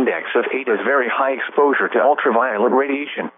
index of 8 is very high exposure to ultraviolet radiation.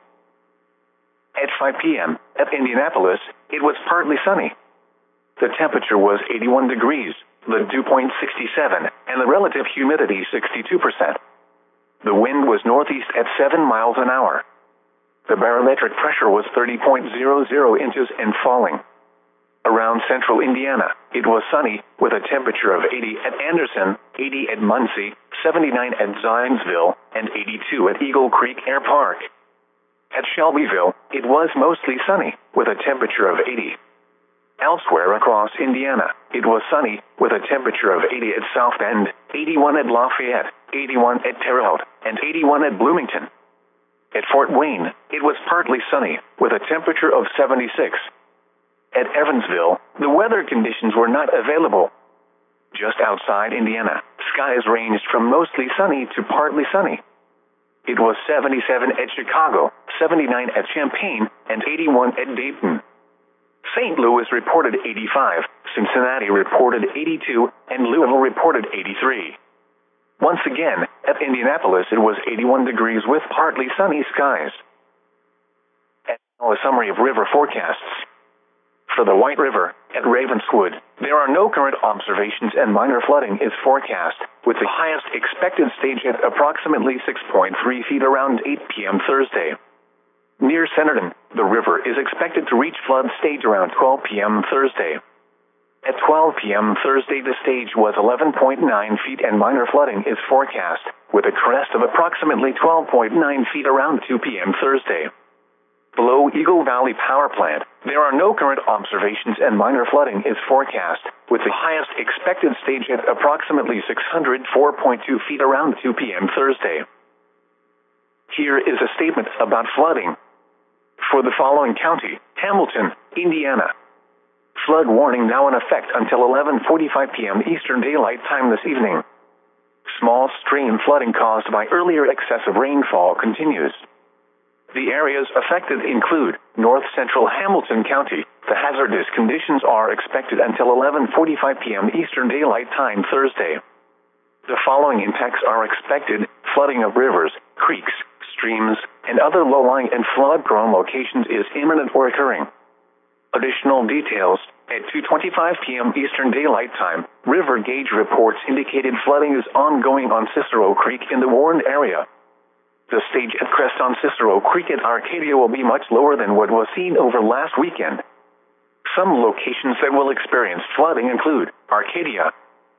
At 5 p.m., at Indianapolis, it was partly sunny. The temperature was 81 degrees, the dew point 67, and the relative humidity 62%. The wind was northeast at 7 miles an hour. The barometric pressure was 30.00 inches and falling. Around central Indiana, it was sunny, with a temperature of 80 at Anderson, 80 at Muncie, 79 at Zionsville, and 82 at Eagle Creek Air Park. At Shelbyville, it was mostly sunny, with a temperature of 80. Elsewhere across Indiana, it was sunny, with a temperature of 80 at South Bend, 81 at Lafayette, 81 at Terre Haute, and 81 at Bloomington. At Fort Wayne, it was partly sunny, with a temperature of 76. At Evansville, the weather conditions were not available. Just outside Indiana, skies ranged from mostly sunny to partly sunny. It was 77 at Chicago, 79 at Champaign, and 81 at Dayton. St. Louis reported 85, Cincinnati reported 82, and Louisville reported 83. Once again, at Indianapolis it was 81 degrees with partly sunny skies. And now a summary of river forecasts. For the White River, at Ravenswood, there are no current observations and minor flooding is forecast, with the highest expected stage at approximately 6.3 feet around 8 p.m. Thursday. Near Centerton, the river is expected to reach flood stage around 12 p.m. Thursday. At 12 p.m. Thursday, the stage was 11.9 feet and minor flooding is forecast, with a crest of approximately 12.9 feet around 2 p.m. Thursday. Below Eagle Valley Power Plant, there are no current observations and minor flooding is forecast, with the highest expected stage at approximately 604.2 feet around 2 p.m. Thursday. Here is a statement about flooding. For the following county, Hamilton, Indiana. Flood warning now in effect until 11:45 p.m. Eastern Daylight Time this evening. Small stream flooding caused by earlier excessive rainfall continues. The areas affected include north central Hamilton County. The hazardous conditions are expected until 11:45 p.m. Eastern Daylight Time Thursday. The following impacts are expected: flooding of rivers, creeks, streams, and other low-lying and flood-prone locations is imminent or occurring. Additional details: at 2:25 p.m. Eastern Daylight Time, river gauge reports indicated flooding is ongoing on Cicero Creek in the warned area. The stage at crest on Cicero Creek at Arcadia will be much lower than what was seen over last weekend. Some locations that will experience flooding include Arcadia.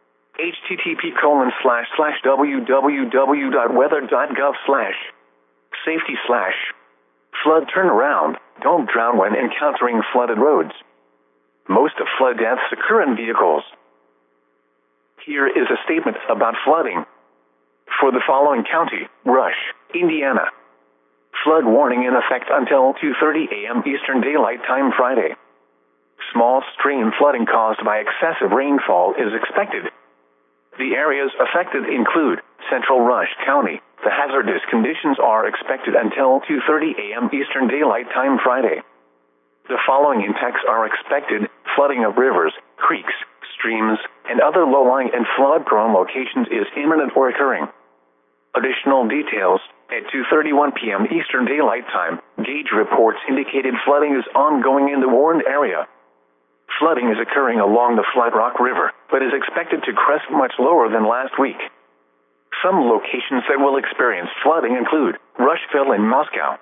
http://www.weather.gov/safety/flood turnaround. Don't drown when encountering flooded roads. Most of flood deaths occur in vehicles. Here is a statement about flooding. For the following county, Rush, Indiana. Flood warning in effect until 2:30 a.m. Eastern Daylight Time Friday. Small stream flooding caused by excessive rainfall is expected. The areas affected include Central Rush County. The hazardous conditions are expected until 2:30 a.m. Eastern Daylight Time Friday. The following impacts are expected: flooding of rivers, creeks, streams, and other low-lying and flood-prone locations is imminent or occurring. Additional details: at 2:31 p.m. Eastern Daylight Time, gauge reports indicated flooding is ongoing in the warned area. Flooding is occurring along the Flat Rock River, but is expected to crest much lower than last week. Some locations that will experience flooding include Rushville and Moscow.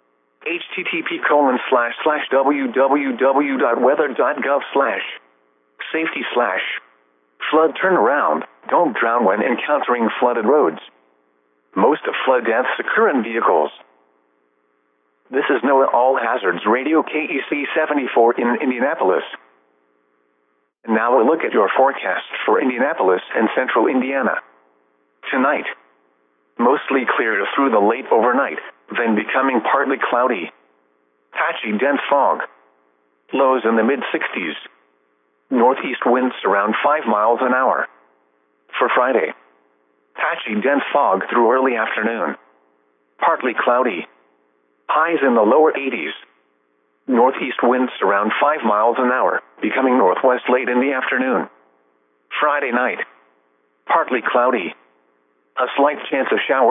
http://www.weather.gov/safety/flood turnaround. Don't drown when encountering flooded roads. Most of flood deaths occur in vehicles. This is NOAA All Hazards Radio KEC 74 in Indianapolis. And now a look at your forecast for Indianapolis and central Indiana. Tonight, mostly clear through the late overnight, then becoming partly cloudy. Patchy dense fog. Lows in the mid-60s. Northeast winds around 5 miles an hour. For Friday, patchy dense fog through early afternoon. Partly cloudy. Highs in the lower 80s. Northeast winds around 5 miles an hour, becoming northwest late in the afternoon. Friday night, partly cloudy. A slight chance of showers.